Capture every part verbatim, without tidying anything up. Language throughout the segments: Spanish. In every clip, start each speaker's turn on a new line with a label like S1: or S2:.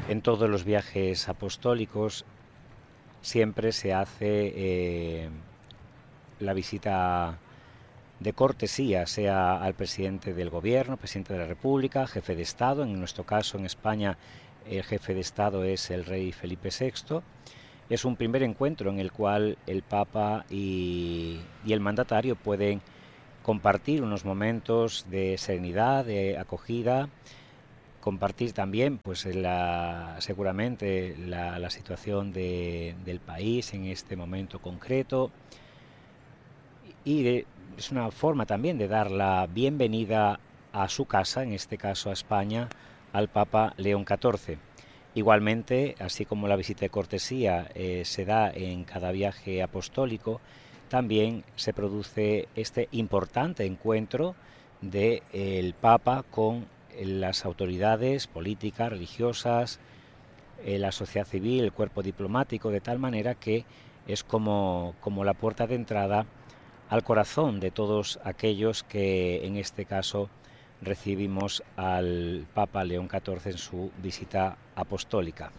S1: En todos los viajes apostólicos siempre se hace eh, la visita de cortesía, sea al presidente del gobierno, presidente de la República, jefe de Estado. En nuestro caso, en España, el jefe de Estado es el rey Felipe sexto. Es un primer encuentro en el cual el Papa y, y el mandatario pueden compartir unos momentos de serenidad, de acogida, compartir también, pues, la, seguramente la, la situación de, del país en este momento concreto, y de, es una forma también de dar la bienvenida a su casa, en este caso a España, al Papa León catorce. Igualmente, así como la visita de cortesía eh, se da en cada viaje apostólico, también se produce este importante encuentro del de Papa con las autoridades políticas, religiosas, eh, la sociedad civil, el cuerpo diplomático, de tal manera que es como, como la puerta de entrada al corazón de todos aquellos que en este caso recibimos al Papa León catorce en su visita apostólica.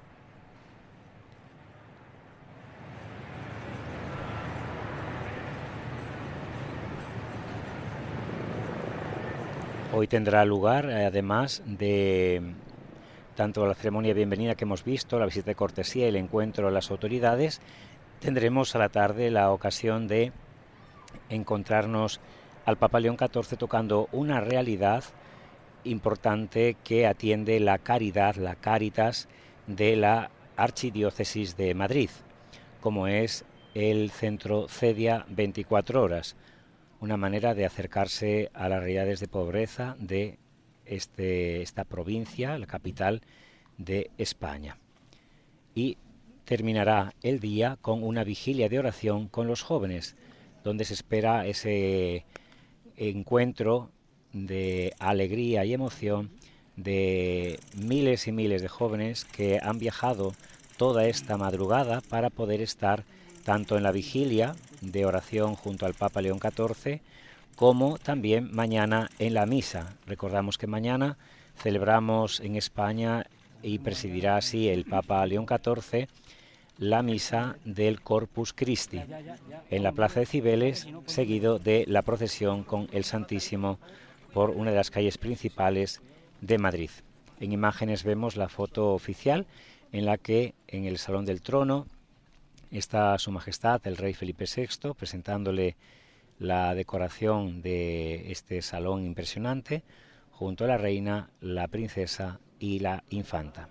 S1: Hoy tendrá lugar, además de tanto la ceremonia de bienvenida que hemos visto, la visita de cortesía y el encuentro de las autoridades, tendremos a la tarde la ocasión de encontrarnos al Papa León catorce tocando una realidad importante que atiende la caridad, la Cáritas de la Archidiócesis de Madrid, como es el centro Cedia veinticuatro horas, una manera de acercarse a las realidades de pobreza de este, esta provincia, la capital de España. Y terminará el día con una vigilia de oración con los jóvenes, donde se espera ese encuentro de alegría y emoción de miles y miles de jóvenes que han viajado toda esta madrugada para poder estar tanto en la vigilia de oración junto al Papa León catorce como también mañana en la misa. Recordamos que mañana celebramos en España, y presidirá así el Papa León catorce, la misa del Corpus Christi en la Plaza de Cibeles, seguido de la procesión con el Santísimo por una de las calles principales de Madrid. En imágenes vemos la foto oficial en la que en el Salón del Trono está Su Majestad el Rey Felipe sexto presentándole la decoración de este salón impresionante, junto a la reina, la princesa y la infanta.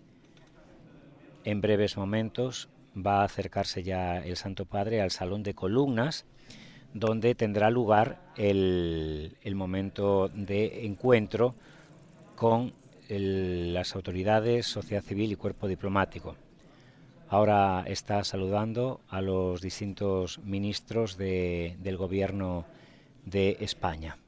S1: En breves momentos va a acercarse ya el Santo Padre al Salón de Columnas, donde tendrá lugar el, el momento de encuentro con el, las autoridades, sociedad civil y cuerpo diplomático. Ahora está saludando a los distintos ministros de, del gobierno de España.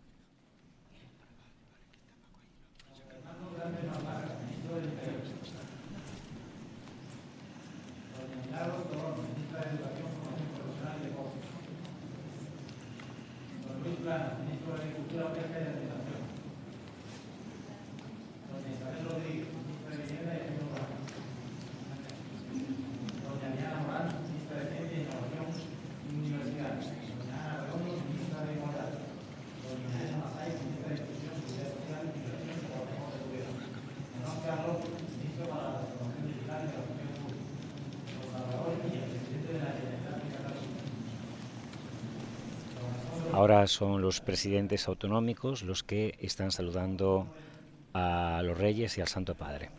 S1: Ahora son los presidentes autonómicos los que están saludando a los reyes y al Santo Padre.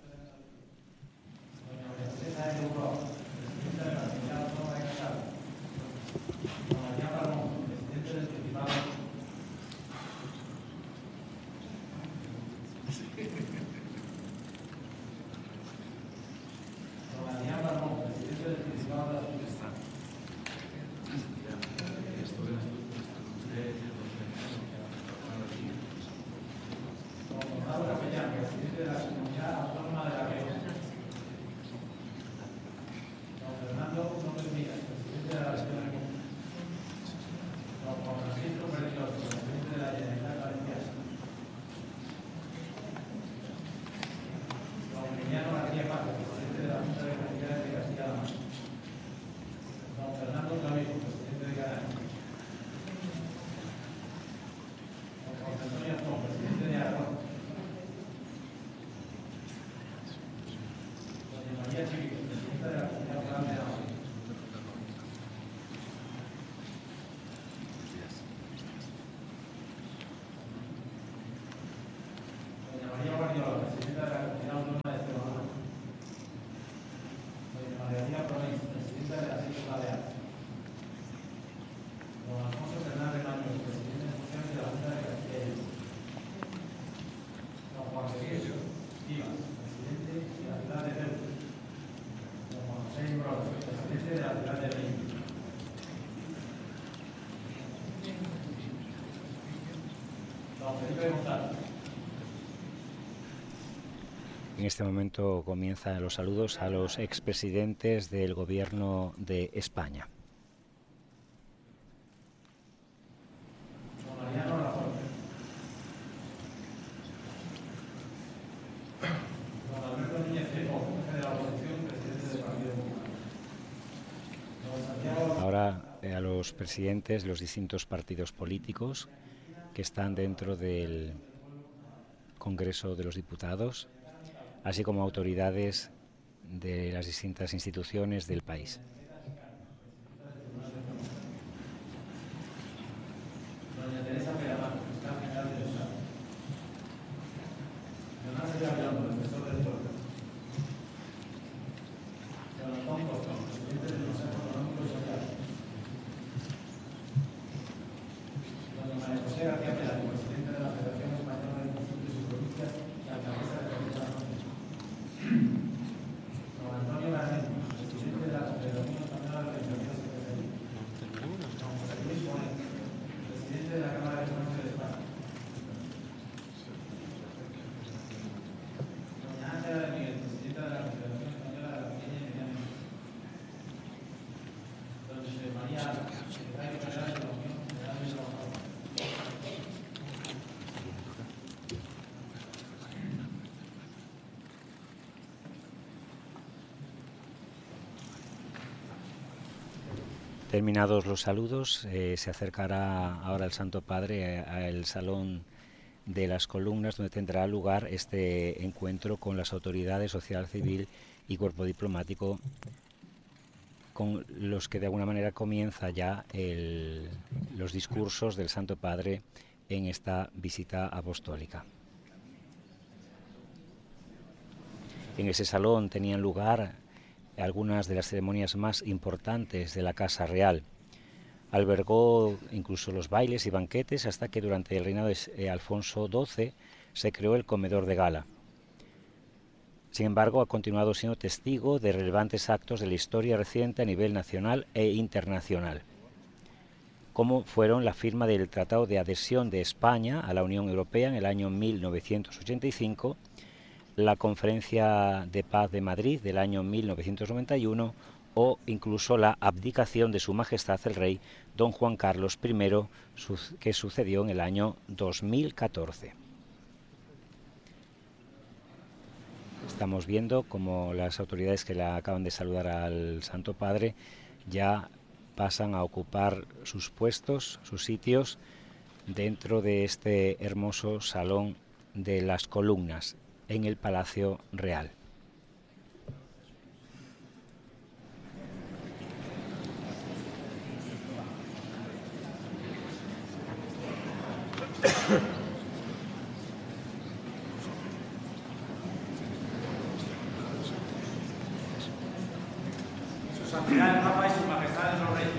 S1: En este momento comienzan los saludos a los expresidentes del Gobierno de España. Ahora eh, a los presidentes de los distintos partidos políticos que están dentro del Congreso de los Diputados, así como autoridades de las distintas instituciones del país. Terminados los saludos, eh, se acercará ahora el Santo Padre al Salón de las Columnas, donde tendrá lugar este encuentro con las autoridades, sociedad civil y cuerpo diplomático, con los que de alguna manera comienza ya el, los discursos del Santo Padre en esta visita apostólica. En ese salón tenían lugar algunas de las ceremonias más importantes de la Casa Real. Albergó incluso los bailes y banquetes hasta que durante el reinado de Alfonso doce se creó el comedor de gala. Sin embargo, ha continuado siendo testigo de relevantes actos de la historia reciente a nivel nacional e internacional, como fueron la firma del Tratado de Adhesión de España a la Unión Europea en el año mil novecientos ochenta y cinco, la Conferencia de Paz de Madrid del año mil novecientos noventa y uno o incluso la abdicación de Su Majestad el Rey Don Juan Carlos primero, que sucedió en el año dos mil catorce. Estamos viendo como las autoridades que la acaban de saludar al Santo Padre ya pasan a ocupar sus puestos, sus sitios, dentro de este hermoso Salón de las Columnas en el Palacio Real.
S2: Su Santidad el Papa y Sus Majestades los Reyes.